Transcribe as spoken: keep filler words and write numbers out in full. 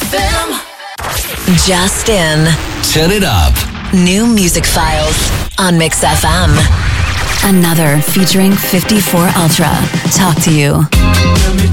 F M. Just in. Turn it up. New music files on Mix F M. Another featuring fifty-four Ultra. Talk to you.